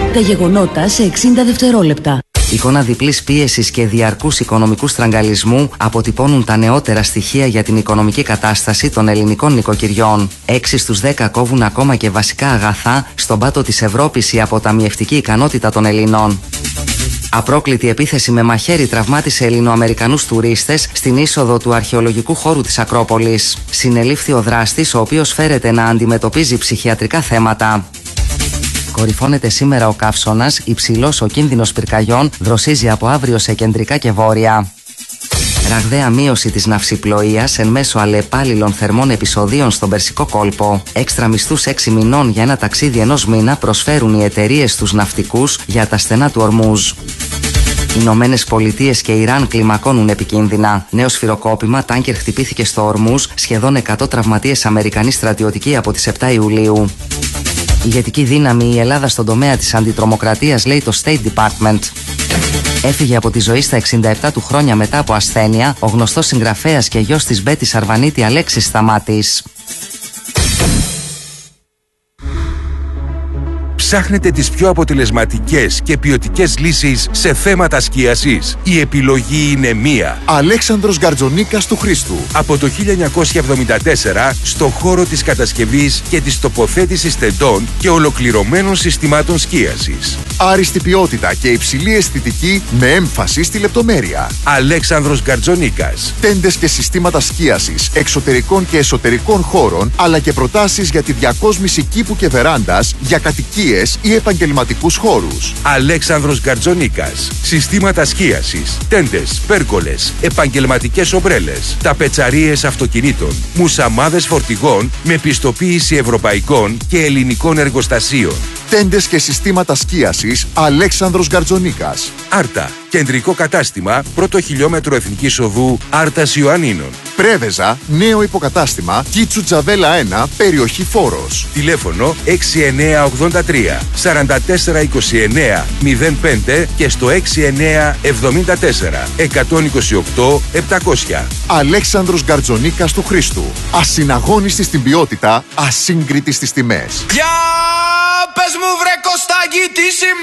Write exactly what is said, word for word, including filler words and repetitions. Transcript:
Τα γεγονότα σε εξήντα δευτερόλεπτα. Εικόνα διπλής πίεσης και διαρκούς οικονομικού στραγγαλισμού αποτυπώνουν τα νεότερα στοιχεία για την οικονομική κατάσταση των ελληνικών νοικοκυριών. Έξι στους δέκα κόβουν ακόμα και βασικά αγαθά στον πάτο της Ευρώπης η αποταμιευτική ικανότητα των Ελληνών. Απρόκλητη επίθεση με μαχαίρι τραυμάτισε Ελληνοαμερικανούς τουρίστες στην είσοδο του αρχαιολογικού χώρου της Ακρόπολης. Συνελήφθη ο δράστης, ο οποίος φέρεται να αντιμετωπίζει ψυχιατρικά θέματα. Κορυφώνεται σήμερα ο καύσωνας, υψηλός ο κίνδυνος πυρκαγιών δροσίζει από αύριο σε κεντρικά και βόρεια. Ραγδαία μείωση της ναυσιπλοείας εν μέσω αλλεπάλληλων θερμών επεισοδίων στον Περσικό κόλπο. Έξτρα μισθούς έξι μηνών για ένα ταξίδι ενός μήνα προσφέρουν οι εταιρείες στους ναυτικούς για τα στενά του Ορμούζ. Οι Ηνωμένες Πολιτείες και Ιράν κλιμακώνουν επικίνδυνα. Νέο σφυροκόπημα, τάνκερ χτυπήθηκε στο Ορμούζ, σχεδόν εκατό τραυματίες Αμερικανοί στρατιωτικοί από τις επτά Ιουλίου. Ηγετική δύναμη η Ελλάδα στον τομέα της αντιτρομοκρατίας, λέει το State Department. Έφυγε από τη ζωή στα εξήντα επτά του χρόνια μετά από ασθένεια ο γνωστός συγγραφέας και γιος της Μπέτης Αρβανίτη Αλέξης Σταμάτης. Ψάχνετε τις πιο αποτελεσματικές και ποιοτικές λύσεις σε θέματα σκίασης? Η επιλογή είναι μία. Αλέξανδρος Γκαρτζονίκας του Χρήστου. Από το χίλια εννιακόσια εβδομήντα τέσσερα στο χώρο της κατασκευής και της τοποθέτησης τεντών και ολοκληρωμένων συστημάτων σκίασης. Άριστη ποιότητα και υψηλή αισθητική με έμφαση στη λεπτομέρεια. Αλέξανδρος Γκαρτζονίκας. Τέντες και συστήματα σκίασης εξωτερικών και εσωτερικών χώρων, αλλά και προτάσεις για τη διακόσμηση κήπου και βεράντας για κατοικίες ή επαγγελματικούς χώρους. Αλέξανδρος Γκαρτζονίκας. Συστήματα σκίασης, τέντες, πέρκολες, επαγγελματικές ομπρέλες, ταπετσαρίες αυτοκινήτων, μουσαμάδες φορτηγών με πιστοποίηση ευρωπαϊκών και ελληνικών εργοστασίων. Τέντες και συστήματα σκίασης Αλέξανδρος Γκαρτζονίκας. Άρτα. Κεντρικό κατάστημα, πρώτο χιλιόμετρο Εθνικής Οδού Άρτας Ιωαννίνων. Πρέβεζα, νέο υποκατάστημα, Κίτσου Τζαβέλα ένα, περιοχή Φόρος. Τηλέφωνο έξι εννιά ογδόντα τρία σαράντα τέσσερα είκοσι εννιά μηδέν πέντε και στο έξι εννιά εβδομήντα τέσσερα εκατόν είκοσι οκτώ επτακόσια. Αλέξανδρος Γκαρτζονίκας του Χρήστου. Ασυναγώνιστη στην ποιότητα, ασύγκριτη στις τιμές. Για πες μου βρε Κωστάκη τι σημαίνει.